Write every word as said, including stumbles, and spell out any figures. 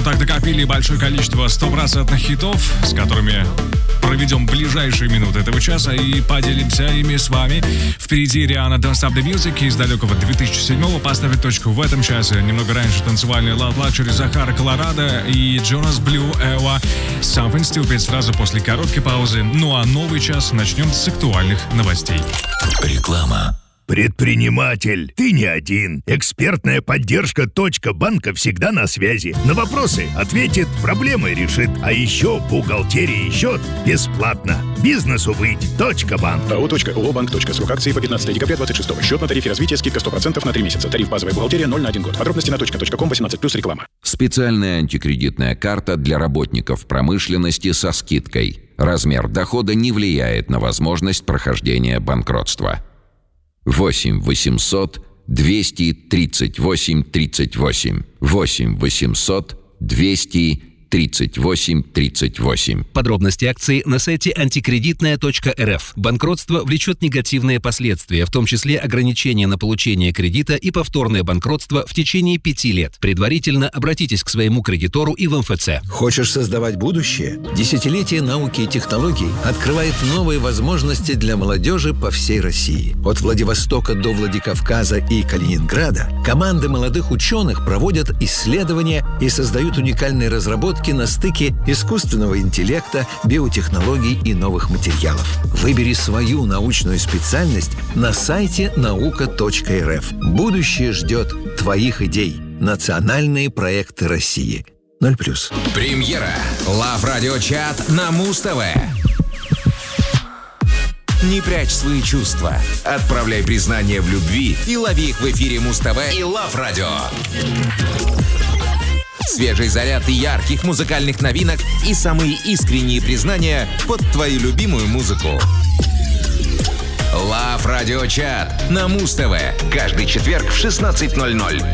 так накопили большое количество стопроцентных хитов, с которыми проведем ближайшие минуты этого часа и поделимся ими с вами. Впереди Риhanna Don't Stop the Music из далекого две тысячи седьмого. Поставить точку в этом часе. Немного раньше танцевальный Love Luxury Захара Колорадо и Jonas Blue Эва Something Stupid сразу после короткой паузы. Ну а новый час начнем с актуальных новостей. Реклама. Предприниматель, ты не один. Экспертная поддержка «Точка банка» всегда на связи. На вопросы ответит, проблемы решит. А еще бухгалтерия и счет бесплатно. Бизнесу быть. «Точка банк». АО «Точка», ООО «Банк». Точка. Срок акции по пятнадцатое декабря двадцать шестого. Счет на тарифе развития, скидка сто процентов на три месяца. Тариф базовая бухгалтерия ноль на один год. Подробности на точка точка ком восемнадцать плюс реклама. Специальная антикредитная карта для работников промышленности со скидкой. Размер дохода не влияет на возможность прохождения банкротства. восемь восемьсот двести тридцать восемь тридцать восемь. восемь восемьсот двести тридцать восемь тридцать восемь. Подробности акции на сайте антикредитная точка эр эф. Банкротство влечет негативные последствия, в том числе ограничения на получение кредита и повторное банкротство в течение пяти лет. Предварительно обратитесь к своему кредитору и в эм эф цэ. Хочешь создавать будущее? Десятилетие науки и технологий открывает новые возможности для молодежи по всей России. От Владивостока до Владикавказа и Калининграда команды молодых ученых проводят исследования и создают уникальные разработки на стыке искусственного интеллекта, биотехнологий и новых материалов. Выбери свою научную специальность на сайте наука точка эр эф. Будущее ждет твоих идей. Национальные проекты России. ноль плюс. Премьера. Love Radio Chat на Муз-ТВ. Не прячь свои чувства. Отправляй признания в любви и лови их в эфире Муз-ТВ и Love Radio. Свежий заряд ярких музыкальных новинок и самые искренние признания под твою любимую музыку. Love Radio Chat на Муз-ТВ. Каждый четверг в шестнадцать ноль ноль.